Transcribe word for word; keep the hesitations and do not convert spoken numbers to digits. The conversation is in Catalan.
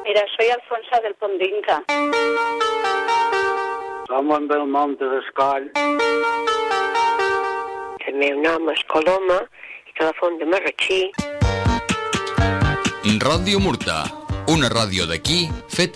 Mira, soy Alfonsa del Pondinca. Som en Belmont de Descoll. El meu nom és Coloma i telefon de Marratxí. Ràdio Murta, una ràdio d'aquí feta